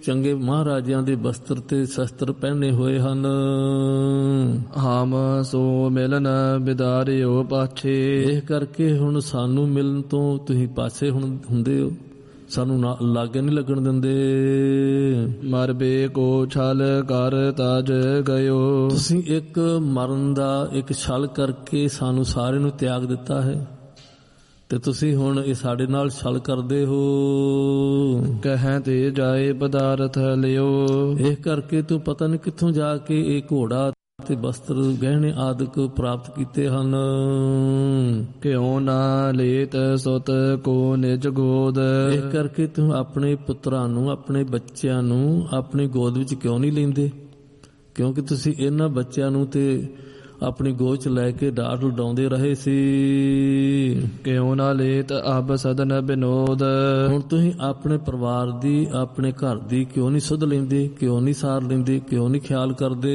ਚੰਗੇ ਮਹਾਰਾਜਿਆਂ ਦੇ ਬਸਤਰ ਤੇ ਸ਼ਸਤਰ ਪਹਿਨੇ ਹੋਏ ਹਨ। ਹਮ ਸੋ ਮਿਲਨ ਬਿਦਾਰਿਓ ਪਾਛੇ। ਇਹ ਕਰਕੇ ਹੁਣ ਸਾਨੂੰ ਮਿਲਣ ਤੋਂ ਤੁਸੀਂ ਪਾਸੇ ਹੁੰਦੇ ਹੋ, ਸਾਨੂੰ ਲਾਗੇ ਨਹੀਂ ਲੱਗਣ ਦਿੰਦੇ। ਮਰਬੇ ਕੋ ਛਲ ਕਰ ਤਜ ਗਇਓ। ਤੁਸੀਂ ਇੱਕ ਮਰਨ ਦਾ ਇੱਕ ਛਲ ਕਰਕੇ ਸਾਨੂੰ ਸਾਰੇ ਨੂੰ ਤਿਆਗ ਦਿੱਤਾ ਹੈ, ਤੇ ਤੁਸੀਂ ਹੁਣ ਇਹ ਸਾਡੇ ਨਾਲ ਛਲ ਕਰਦੇ ਹੋ। ਕਹਿ ਤੇ ਜਾਏ ਪਦਾਰਥ ਲਿਓ। ਇਹ ਕਰਕੇ ਤੂੰ ਪਤਾ ਨਹੀਂ ਕਿੱਥੋਂ ਜਾ ਕੇ ਇਹ ਘੋੜਾ ਤੇ ਬਸਤਰ ਗਹਿਣੇ ਆਦਿਕ ਪ੍ਰਾਪਤ ਕੀਤੇ ਹਨ। ਕਿਉ ਨਾ ਲੇਤ ਸੁਤ ਕੋ ਨਿਜ ਗੋਦ। ਇਹ ਕਰਕੇ ਤੂੰ ਆਪਣੇ ਪੁੱਤਰਾਂ ਨੂੰ, ਆਪਣੇ ਬੱਚਿਆਂ ਨੂੰ ਆਪਣੀ ਗੋਦ ਵਿੱਚ ਕਿਉਂ ਨਹੀਂ ਲੈਂਦੇ? ਕਿਉਂਕਿ ਤੁਸੀਂ ਇਹਨਾਂ ਬੱਚਿਆਂ ਨੂੰ ਤੇ ਆਪਣੀ ਗੋਦ ਚ ਲੈ ਕੇ ਡਾਟ ਉਡਾਉਂਦੇ ਰਹੇ ਸੀ। ਕਿਉ ਨਾ ਲੇਤ ਅਬ ਸਦਨ ਬਿਨੋਦ। ਹੁਣ ਤੁਸੀਂ ਆਪਣੇ ਪਰਿਵਾਰ ਦੀ, ਆਪਣੇ ਘਰ ਦੀ ਕਿਉਂ ਨਹੀਂ ਸੁਧ ਲੈਂਦੇ? ਕਿਉਂ ਨਹੀਂ ਸਾਰ ਲੈਂਦੇ? ਕਿਉਂ ਨਹੀਂ ਖਿਆਲ ਕਰਦੇ?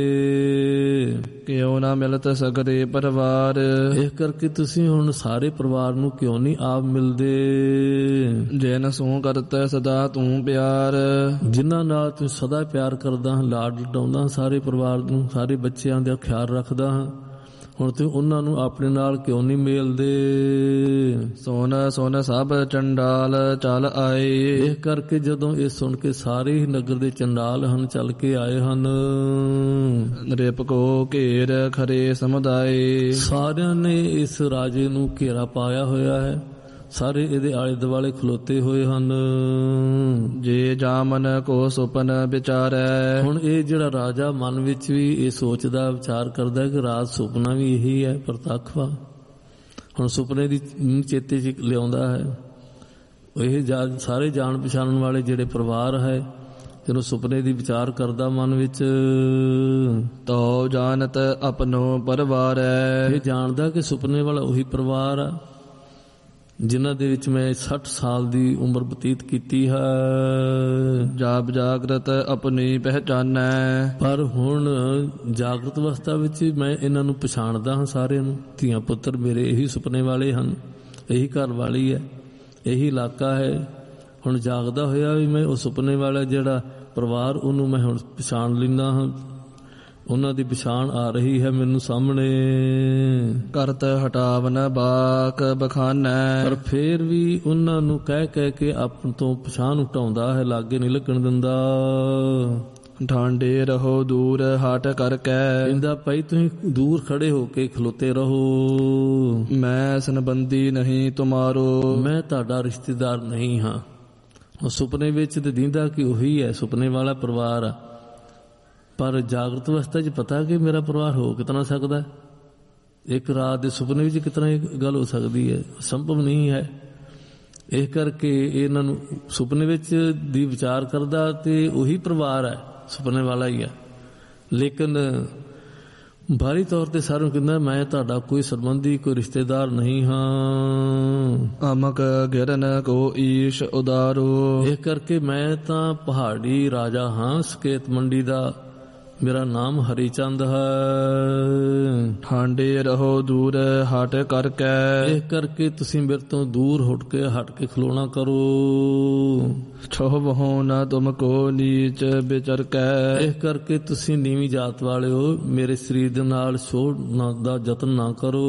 ਕਿਉ ਨਾ ਮਿਲਤ ਸਗਰੇ ਪਰਿਵਾਰ। ਇਸ ਕਰਕੇ ਤੁਸੀਂ ਹੁਣ ਸਾਰੇ ਪਰਿਵਾਰ ਨੂੰ ਕਿਉਂ ਨਹੀਂ ਆਪ ਮਿਲਦੇ? ਜਿਨ ਸੋ ਕਰਤ ਸਦਾ ਤੂੰ ਪਿਆਰ। ਜਿਨ੍ਹਾਂ ਨਾਲ ਤੂੰ ਸਦਾ ਪਿਆਰ ਕਰਦਾ, ਲਾਡ ਲਡਾਉਂਦਾ, ਸਾਰੇ ਪਰਿਵਾਰ ਨੂੰ, ਸਾਰੇ ਬੱਚਿਆਂ ਦਾ ਖਿਆਲ ਰੱਖਦਾ ਹਾਂ, ਹੁਣ ਤੂੰ ਉਹਨਾਂ ਨੂੰ ਆਪਣੇ ਨਾਲ ਕਿਉਂ ਨਹੀਂ ਮੇਲਦੇ? ਸੁਨ ਸੁਨ ਸਭ ਚੰਡਾਲ ਚੱਲ ਆਏ। ਇਹ ਕਰਕੇ ਜਦੋਂ ਇਹ ਸੁਣ ਕੇ ਸਾਰੇ ਹੀ ਨਗਰ ਦੇ ਚੰਡਾਲ ਹਨ ਚੱਲ ਕੇ ਆਏ ਹਨ। ਰਿਪ ਕੋ ਘੇਰ ਖਰੇ ਸਮੁਦਾਏ। ਸਾਰਿਆਂ ਨੇ ਇਸ ਰਾਜੇ ਨੂੰ ਘੇਰਾ ਪਾਇਆ ਹੋਇਆ ਹੈ, ਸਾਰੇ ਇਹਦੇ ਆਲੇ ਦੁਆਲੇ ਖਲੋਤੇ ਹੋਏ ਹਨ। ਜੇ ਜਾਮਨ ਕੋ ਸੁਪਨ ਵਿਚਾਰੈ। ਹੁਣ ਇਹ ਜਿਹੜਾ ਰਾਜਾ ਮਨ ਵਿੱਚ ਵੀ ਇਹ ਸੋਚਦਾ, ਵਿਚਾਰ ਕਰਦਾ ਕਿ ਰਾਜ ਸੁਪਨਾ ਵੀ ਇਹੀ ਹੈ, ਪ੍ਰਤੱਖ ਵਾ। ਹੁਣ ਸੁਪਨੇ ਦੀ ਚੇਤੇ ਚ ਲਿਆਉਂਦਾ ਹੈ। ਇਹ ਸਾਰੇ ਜਾਣ ਪਛਾਣਨ ਵਾਲੇ ਜਿਹੜੇ ਪਰਿਵਾਰ ਹੈ, ਜਦੋਂ ਸੁਪਨੇ ਦੀ ਵਿਚਾਰ ਕਰਦਾ ਮਨ ਵਿੱਚ, ਤੋ ਜਾਣਤ ਆਪਣੋ ਪਰਿਵਾਰ ਹੈ। ਇਹ ਜਾਣਦਾ ਕਿ ਸੁਪਨੇ ਵਾਲਾ ਉਹੀ ਪਰਿਵਾਰ ਆ ਜਿਨ੍ਹਾਂ ਦੇ ਵਿੱਚ ਮੈਂ 60 ਸਾਲ ਦੀ ਉਮਰ ਬਤੀਤ ਕੀਤੀ ਹੈ। ਜਾਬ ਜਾਗਰਤ ਆਪਣੀ ਪਹਿਚਾਨੈ। ਪਰ ਹੁਣ ਜਾਗਰਤ ਅਵਸਥਾ ਵਿੱਚ ਮੈਂ ਇਹਨਾਂ ਨੂੰ ਪਛਾਣਦਾ ਹਾਂ, ਸਾਰਿਆਂ ਨੂੰ। ਧੀਆਂ ਪੁੱਤਰ ਮੇਰੇ ਇਹੀ ਸੁਪਨੇ ਵਾਲੇ ਹਨ, ਇਹੀ ਘਰ ਵਾਲੀ ਹੈ, ਇਹੀ ਇਲਾਕਾ ਹੈ। ਹੁਣ ਜਾਗਦਾ ਹੋਇਆ ਵੀ ਮੈਂ ਉਹ ਸੁਪਨੇ ਵਾਲਾ ਜਿਹੜਾ ਪਰਿਵਾਰ, ਉਹਨੂੰ ਮੈਂ ਹੁਣ ਪਛਾਣ ਲੈਂਦਾ ਹਾਂ। ਉਹਨਾਂ ਦੀ ਪਛਾਣ ਆ ਰਹੀ ਹੈ ਮੈਨੂੰ ਸਾਹਮਣੇ। ਕਰਤ ਹਟਾਵਨ ਬਾਕ ਬਖਾਨੈ। ਪਰ ਫੇਰ ਵੀ ਉਹਨਾਂ ਨੂੰ ਕਹਿ ਕੇ ਆਪ ਤੋਂ ਪਛਾਣ ਉਟਾਉਂਦਾ ਹੈ, ਲਾਗੇ ਨਹੀਂ ਲੱਗਣ ਦਿੰਦਾ। ਠਾਂਡੇ ਰਹੋ ਦੂਰ ਹਟ ਕਰਕੇ। ਕਹਿੰਦਾ ਭਾਈ ਤੁਸੀਂ ਦੂਰ ਖੜੇ ਹੋ ਕੇ ਖਲੋਤੇ ਰਹੋ। ਮੈਂ ਸੰਬੰਧੀ ਨਹੀਂ ਤੁਮਾਰੋ। ਮੈਂ ਤੁਹਾਡਾ ਰਿਸ਼ਤੇਦਾਰ ਨਹੀਂ ਹਾਂ। ਉਹ ਸੁਪਨੇ ਵਿੱਚ ਤੇ ਦਿੰਦਾ ਕਿ ਉਹੀ ਹੈ, ਸੁਪਨੇ ਵਾਲਾ ਪਰਿਵਾਰ ਆ, ਪਰ ਜਾਗਰਤ ਅਵਸਥਾ 'ਚ ਪਤਾ ਕਿ ਮੇਰਾ ਪਰਿਵਾਰ ਹੋ ਕਿਤਨਾ ਸਕਦਾ? ਇੱਕ ਰਾਤ ਦੇ ਸੁਪਨੇ ਵਿੱਚ ਕਿਤਨਾ ਇਹ ਗੱਲ ਹੋ ਸਕਦੀ ਹੈ? ਸੰਭਵ ਨਹੀਂ ਹੈ। ਇਸ ਕਰਕੇ ਇਹਨਾਂ ਨੂੰ ਸੁਪਨੇ ਵਿੱਚ ਦੀ ਵਿਚਾਰ ਕਰਦਾ ਤੇ ਉਹੀ ਪਰਿਵਾਰ ਹੈ, ਸੁਪਨੇ ਵਾਲਾ ਹੀ ਹੈ। ਲੇਕਿਨ ਬਾਹਰੀ ਤੌਰ ਤੇ ਸਾਰਿਆਂ ਨੂੰ ਕਹਿੰਦਾ ਮੈਂ ਤੁਹਾਡਾ ਕੋਈ ਸੰਬੰਧੀ, ਕੋਈ ਰਿਸ਼ਤੇਦਾਰ ਨਹੀਂ ਹਾਂ। ਅਮਕ ਗਿਰਨ ਕੋ ਈਸ਼ ਉਦਾਰੋ। ਇਸ ਕਰਕੇ ਮੈਂ ਤਾਂ ਪਹਾੜੀ ਰਾਜਾ ਹਾਂ, ਸਕੇਤ ਮੰਡੀ ਦਾ। ਮੇਰਾ ਨਾਮ ਹਰੀ ਚੰਦ ਹੈ। ਠਾਂਡੇ ਰਹੋ ਦੂਰ ਹਟ ਕਰਕੇ। ਇਸ ਕਰਕੇ ਤੁਸੀਂ ਮੇਰੇ ਤੋਂ ਦੂਰ ਹਟ ਕੇ ਖਲੋਣਾ ਕਰੋ। ਛੋਹ ਹੋ ਨਾ ਤੁਮ ਕੋ ਨੀਚ ਵਿਚਰ ਕੇ। ਇਸ ਕਰਕੇ ਤੁਸੀਂ ਨੀਵੀਂ ਜਾਤ ਵਾਲੇ ਹੋ, ਮੇਰੇ ਸਰੀਰ ਦੇ ਨਾਲ ਛੋੜਨ ਦਾ ਯਤਨ ਨਾ ਕਰੋ।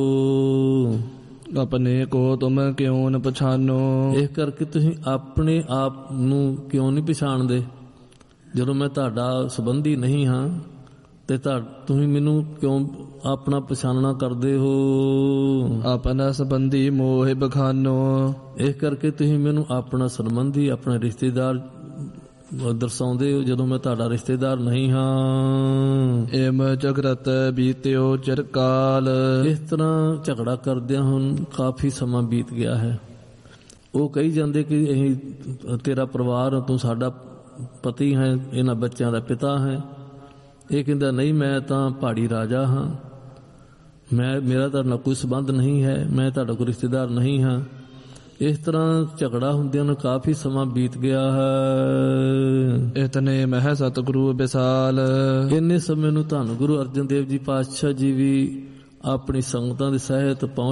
ਆਪਣੇ ਕੋ ਤੁਮ ਕਿਉਂ ਨ ਪਛਾਨੋ। ਇਸ ਕਰਕੇ ਤੁਸੀਂ ਆਪਣੇ ਆਪ ਨੂੰ ਕਿਉਂ ਨਹੀਂ ਪਛਾਣਦੇ? ਜਦੋਂ ਮੈਂ ਤੁਹਾਡਾ ਸੰਬੰਧੀ ਨਹੀਂ ਹਾਂ ਤੇ ਤੁਸੀਂ ਮੈਨੂੰ ਕਿਉਂ ਆਪਣਾ ਪਛਾਣਨਾ ਕਰਦੇ ਹੋ? ਆਪਣਾ ਸੰਬੰਧੀ ਮੋਹ ਬਖਾਨੋ। ਇਸ ਕਰਕੇ ਤੁਸੀਂ ਮੈਨੂੰ ਆਪਣਾ ਸੰਬੰਧੀ, ਆਪਣਾ ਰਿਸ਼ਤੇਦਾਰ ਦਰਸਾਉਂਦੇ ਹੋ ਜਦੋਂ ਮੈਂ ਤੁਹਾਡਾ ਰਿਸ਼ਤੇਦਾਰ ਨਹੀਂ ਹਾਂ। ਏਮ ਝਗੜਤ ਬੀਤਿਓ ਚਿਰਕਾਲ। ਇਸ ਤਰ੍ਹਾਂ ਝਗੜਾ ਕਰਦਿਆਂ ਹੁਣ ਕਾਫੀ ਸਮਾਂ ਬੀਤ ਗਿਆ ਹੈ। ਉਹ ਕਹੀ ਜਾਂਦੇ ਕਿ ਅਸੀਂ ਤੇਰਾ ਪਰਿਵਾਰ, ਤੂੰ ਸਾਡਾ ਪਤੀ ਹੈ, ਇਹਨਾਂ ਬੱਚਿਆਂ ਦਾ ਪਿਤਾ ਹੈ। ਇਹ ਕਹਿੰਦਾ ਨਹੀਂ, ਮੈਂ ਤਾਂ ਪਹਾੜੀ ਰਾਜਾ ਹਾਂ, ਮੇਰਾ ਤੁਹਾਡੇ ਨਾਲ ਕੋਈ ਸੰਬੰਧ ਨਹੀਂ ਹੈ, ਮੈਂ ਤੁਹਾਡਾ ਕੋਈ ਰਿਸ਼ਤੇਦਾਰ ਨਹੀਂ ਹਾਂ। ਇਸ ਤਰ੍ਹਾਂ ਝਗੜਾ ਹੁੰਦਿਆਂ ਨੂੰ ਕਾਫੀ ਸਮਾਂ ਬੀਤ ਗਿਆ ਹੈ। ਇਤਨੇ ਮਹਿ ਸਤਿਗੁਰੂ ਵਿਸਾਲ। ਇੰਨੇ ਸਮੇਂ ਨੂੰ ਧੰਨ ਗੁਰੂ ਅਰਜਨ ਦੇਵ ਜੀ ਪਾਤਸ਼ਾਹ ਜੀ ਵੀ ਆਪਣੀ ਸੰਗਤਾਂ ਦੇ ਸਹਿਤ ਪਹੁੰਚ